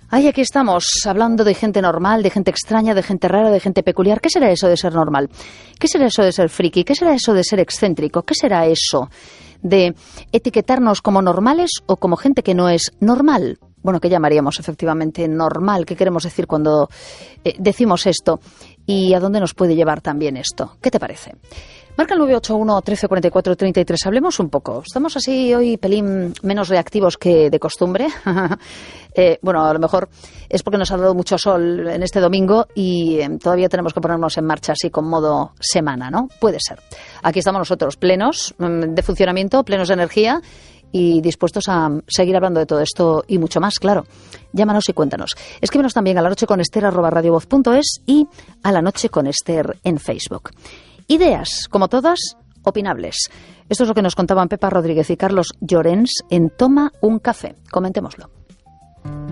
Ay, aquí estamos, hablando de gente normal, de gente extraña, de gente rara, de gente peculiar. ¿Qué será eso de ser normal? ¿Qué será eso de ser friki? ¿Qué será eso de ser excéntrico? ¿Qué será eso de etiquetarnos como normales o como gente que no es normal? Bueno, ¿qué llamaríamos efectivamente normal? ¿Qué queremos decir cuando decimos esto? ¿Y a dónde nos puede llevar también esto? ¿Qué te parece? Marca el 981 1344 33. Hablemos un poco. Estamos así hoy pelín menos reactivos que de costumbre. Bueno, a lo mejor es porque nos ha dado mucho sol en este domingo y todavía tenemos que ponernos en marcha así con modo semana, ¿no? Puede ser. Aquí estamos nosotros, plenos de funcionamiento, plenos de energía y dispuestos a seguir hablando de todo esto y mucho más, claro. Llámanos y cuéntanos. Escríbenos también a lanocheconester@radiovoz.es y a La Noche con Ester en Facebook. Ideas, como todas, opinables. Esto es lo que nos contaban Pepa Rodríguez y Carlos Llorens en Toma un Café. Comentémoslo.